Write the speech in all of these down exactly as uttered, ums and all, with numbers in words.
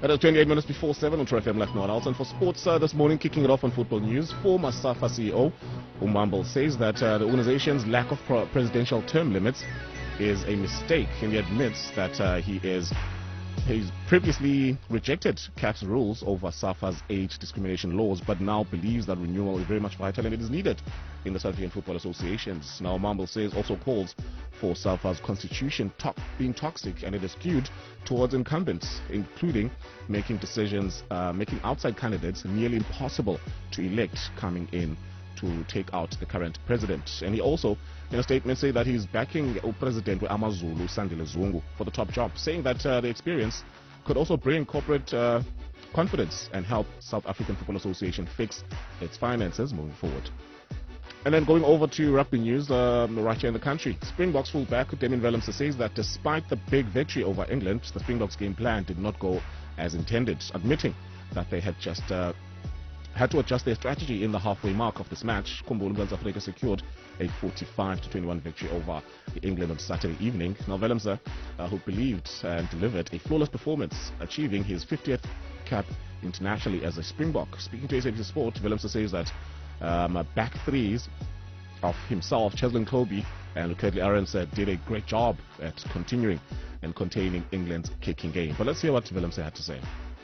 At twenty-eight minutes before seven on True F M Left Not Out. And for sports uh, this morning, kicking it off on Football News, former SAFA C E O Umambo says that uh, the organization's lack of pro presidential term limits is a mistake, and he admits that uh, he is he's previously rejected C A F's rules over SAFA's age discrimination laws, but now believes that renewal is very much vital and it is needed in the South African Football Associations. Now, Umambo says also calls for SAFA's constitution to being toxic, and it is skewed towards incumbents, including making decisions, uh, making outside candidates nearly impossible to elect coming in to take out the current president. And he also, in a statement, said that he's backing President Amazulu Sandile Zungu for the top job, saying that uh, the experience could also bring corporate uh, confidence and help South African Football Association fix its finances moving forward. And then going over to rugby news, uh, right here in the country, Springboks fullback Damian Willemse says that despite the big victory over England, the Springboks game plan did not go as intended, admitting that they had just uh, had to adjust their strategy in the halfway mark of this match. Khumbula South Africa secured a forty-five to twenty-one victory over England on Saturday evening. Now, Willemse, uh, who believed and delivered a flawless performance, achieving his fiftieth cap internationally as a Springbok. Speaking to S A B C Sport, Willemse says that um, back threes of himself, Cheslin Kobe and Kurtley Arons uh, did a great job at continuing and containing England's kicking game. But let's hear what Willemse had to say.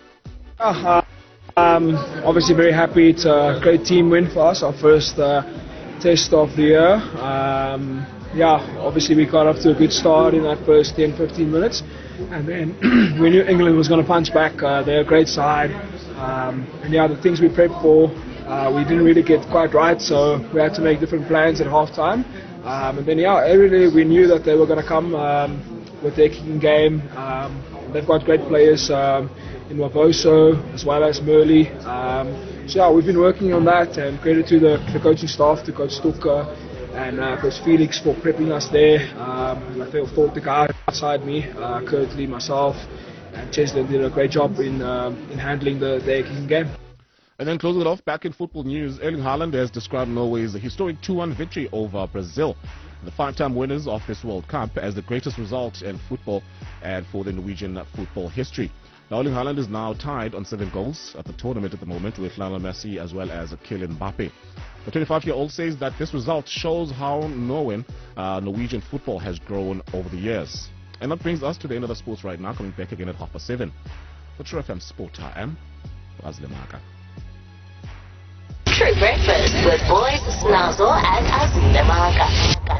Uh, um, obviously very happy. It's a great team win for us, our first uh, test of the year. Um, yeah, obviously we got off to a good start in that first ten fifteen minutes, and then we knew England was going to punch back. Uh, they're a great side, um, and yeah, the things we prepped for, uh, we didn't really get quite right, so we had to make different plans at half time. Um, and then yeah, every day we knew that they were going to come um, with their kicking game. Um, they've got great players um, in Waboso as well as Murley. Um, so yeah, we've been working on that, and credit to the, the coaching staff, to Coach Stuka and uh, Coach Felix for prepping us there. Um, I feel thought the guys outside me, uh, Kurtley, myself, and Cheslin did a great job in um, in handling the, the kicking game. And then closing it off, back in football news, Erling Haaland has described Norway's historic two one victory over Brazil, the five-time winners of this World Cup, as the greatest result in football and for the Norwegian football history. Now, Erling Haaland is now tied on seven goals at the tournament at the moment with Lionel Messi as well as Kylian Mbappe. The twenty-five-year-old says that this result shows how Norway, uh, Norwegian football has grown over the years. And that brings us to the end of the sports right now, coming back again at half past seven. For True F M Sport, I am Razile Maka. True Breakfast with boys Snazo and Azile Maka.